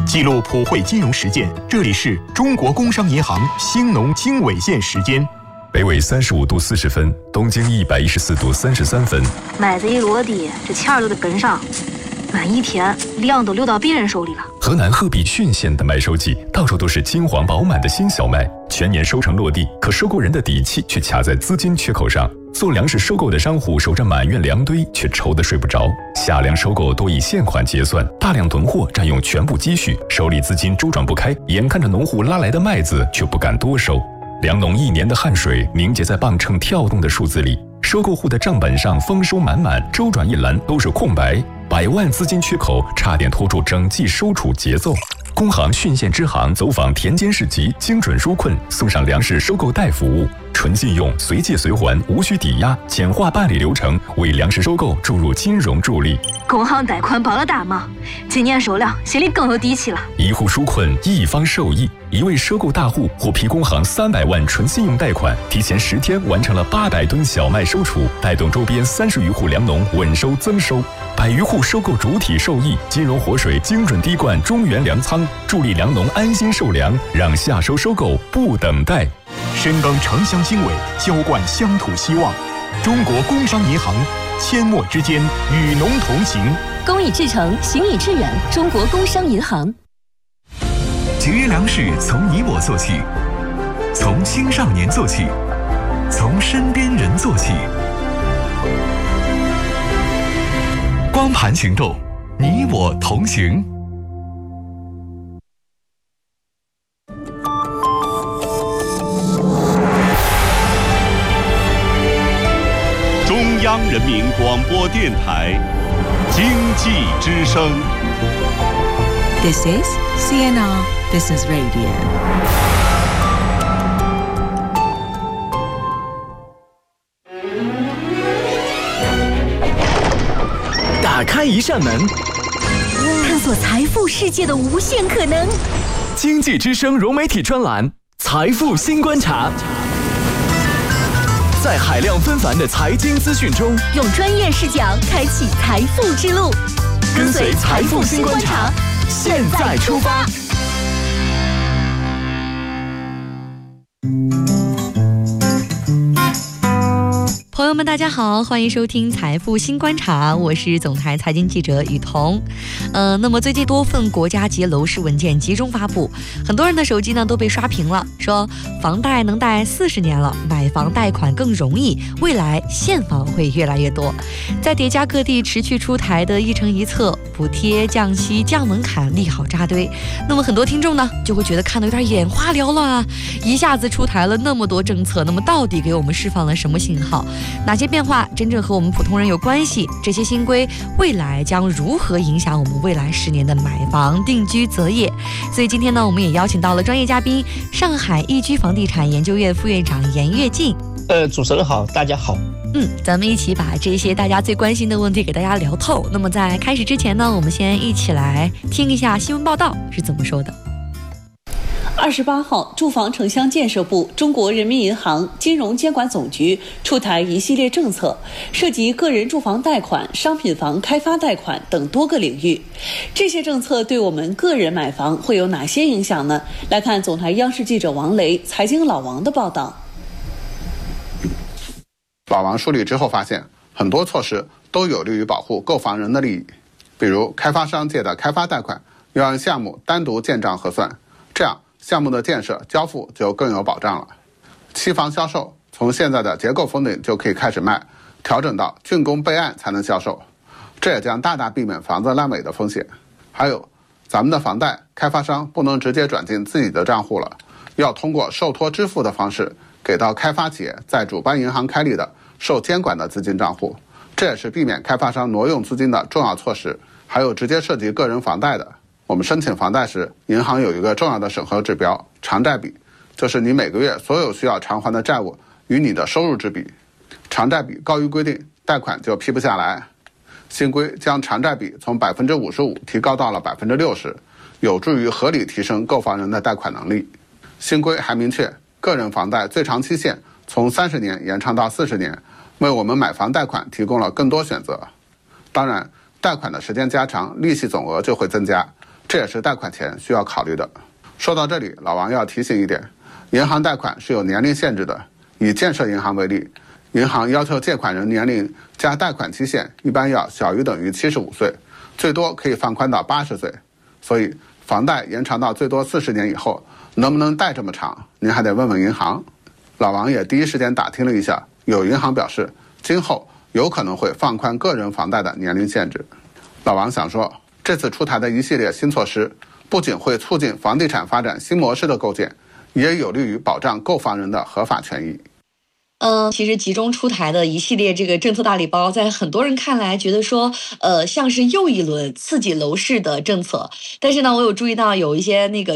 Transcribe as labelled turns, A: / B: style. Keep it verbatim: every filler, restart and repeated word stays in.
A: 记录普惠金融实践，这里是中国工商银行兴农经纬线时间。
B: 北纬三十五度四十分，东经一百一十四度三十三分。
C: 麦子一落地，这钱儿都得跟上。满一天，粮都流到别人手里了。
B: 河南鹤壁浚县的麦收季，到处都是金黄饱满的新小麦，全年收成落地，可收购人的底气却卡在资金缺口上。做粮食收购的商户守着满院粮堆，却愁得睡不着。夏粮收购多以现款结算，大量囤货占用全部积蓄，手里资金周转不开，眼看着农户拉来的麦子却不敢多收。粮农一年的汗水凝结在磅秤跳动的数字里，收购户的账本上丰收满满，周转一栏都是空白，百万资金缺口差点拖住整季收储节奏。工行浚县支行走访田间市集，精准纾困，送上粮食收购贷服务，纯信用，随借随还，无需抵押，简化办理流程，为粮食收购注入金融助力。
C: 工行贷款帮了大忙，今年收粮心里更有底气了。
B: 一户纾困，一方受益。一位收购大户获批工行三百万纯信用贷款，提前十天完成了八百吨小麦收储，带动周边三十余户粮农稳收增收，百余户收购主体受益。金融活水精准滴灌中原粮仓，助力粮农安心售粮，让夏收收购不等待。
A: 深耕城乡经纬，浇灌乡土希望。中国工商银行，阡陌之间，与农同行。
D: 公以至诚，行以致远。中国工商银行。
E: 节约粮食从你我做起，从青少年做起，从身边人做起。光盘行动，你我同行。
F: 中央人民广播电台经济之声。
G: This is C N R Business Radio。
E: 打开一扇门，
D: 探索财富世界的无限可能。
E: 经济之声融媒体专栏《财富新观察》，在海量纷繁的财经资讯中，
D: 用专业视角开启财富之路。跟随财富新观察，现在出发。
H: 朋友们大家好，欢迎收听财富新观察，我是总台财经记者雨桐。呃，那么最近多份国家级楼市文件集中发布，很多人的手机呢都被刷屏了，说房贷能贷四十年了，买房贷款更容易，未来现房会越来越多。在叠加各地持续出台的一城一策、补贴、降息、降门槛利好扎堆，那么很多听众呢就会觉得看得有点眼花缭乱啊，一下子出台了那么多政策，那么到底给我们释放了什么信号？哪些变化真正和我们普通人有关系？这些新规未来将如何影响我们未来十年的买房、定居、择业？所以今天呢，我们也邀请到了专业嘉宾，上海易居房地产研究院副院长严跃进。
I: 呃，主持人好，大家好。
H: 嗯，咱们一起把这些大家最关心的问题给大家聊透。那么在开始之前呢，我们先一起来听一下新闻报道是怎么说的。
J: 二十八号，住房城乡建设部、中国人民银行、金融监管总局出台一系列政策，涉及个人住房贷款、商品房开发贷款等多个领域。这些政策对我们个人买房会有哪些影响呢？来看总台央视记者王雷、财经老王的报道。
K: 老王梳理之后发现，很多措施都有利于保护购房人的利益，比如开发商借的开发贷款要按项目单独建账核算，这样项目的建设交付就更有保障了。期房销售从现在的结构封顶就可以开始卖，调整到竣工备案才能销售，这也将大大避免房子烂尾的风险。还有，咱们的房贷开发商不能直接转进自己的账户了，要通过受托支付的方式给到开发企业在主办银行开立的受监管的资金账户，这也是避免开发商挪用资金的重要措施。还有直接涉及个人房贷的，我们申请房贷时，银行有一个重要的审核指标，偿债比，就是你每个月所有需要偿还的债务与你的收入之比，偿债比高于规定，贷款就批不下来。新规将偿债比从百分之五十五提高到了百分之六十，有助于合理提升购房人的贷款能力。新规还明确，个人房贷最长期限从三十年延长到四十年，为我们买房贷款提供了更多选择。当然，贷款的时间加长，利息总额就会增加， 这也是贷款前需要考虑的。说到这里，老王要提醒一点，银行贷款是有年龄限制的。以建设银行为例，银行要求借款人年龄加贷款期限一般要小于等于七十五岁，最多可以放宽到八十岁。所以房贷延长到最多四十年以后，能不能贷这么长，您还得问问银行。老王也第一时间打听了一下，有银行表示今后有可能会放宽个人房贷的年龄限制。老王想说，这次出台的一系列新措施，不仅会促进房地产发展新模式的构建，也有利于保障购房人的合法权益。
H: 嗯，其实集中出台的一系列这个政策大礼包，在很多人看来觉得说，呃，像是又一轮刺激楼市的政策。但是呢，我有注意到有一些那个